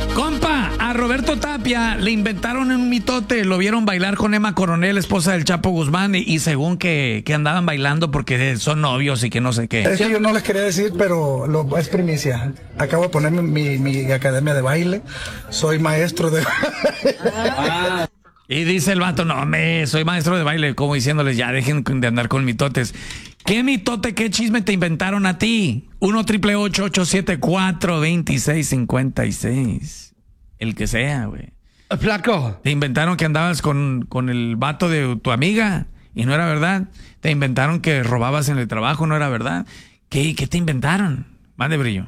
Compa, a Roberto Tapia le inventaron un mitote, lo vieron bailar con Emma Coronel, esposa del Chapo Guzmán, y según que andaban bailando porque son novios y que no sé qué. Es que yo no les quería decir, pero es primicia. Acabo de poner mi academia de baile, soy maestro de... Y dice el vato, no, soy maestro de baile, como diciéndoles, ya dejen de andar con mitotes. ¿Qué mitote, qué chisme te inventaron a ti? 1-888-874-2656. El que sea, güey. Flaco. Te inventaron que andabas con el vato de tu amiga y no era verdad. Te inventaron que robabas en el trabajo, no era verdad. ¿Qué te inventaron? Más de brillo.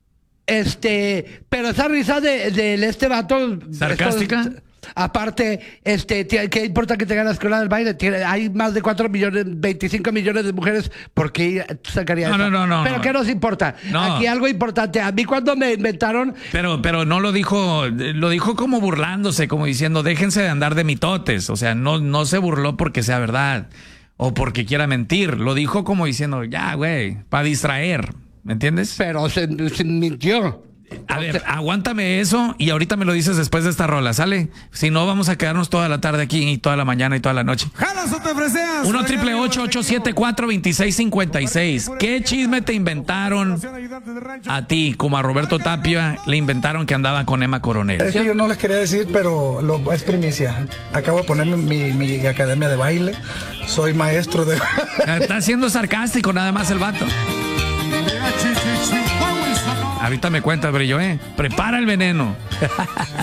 Pero esa risa de este vato... ¿Sarcástica? Aparte, ¿qué importa que tenga la escuela del baile? Hay más de 25 millones de mujeres. ¿Por qué sacaría eso? No. ¿Pero qué nos importa? No. Aquí algo importante. A mí cuando me inventaron... Pero no lo dijo como burlándose, como diciendo, déjense de andar de mitotes. O sea, no se burló porque sea verdad o porque quiera mentir. Lo dijo como diciendo, ya, güey, para distraer. ¿Me entiendes? Pero se mintió. A ver, aguántame eso y ahorita me lo dices después de esta rola, ¿sale? Si no, vamos a quedarnos toda la tarde aquí y toda la mañana y toda la noche. 1-888-874-2656. ¿Qué chisme te inventaron a ti, como a Roberto Tapia le inventaron que andaba con Emma Coronel? Es que yo no les quería decir, pero es primicia. Acabo de poner mi academia de baile, soy maestro de... Está siendo sarcástico nada más el vato. Ahorita me cuentas, Brillo, Prepara el veneno.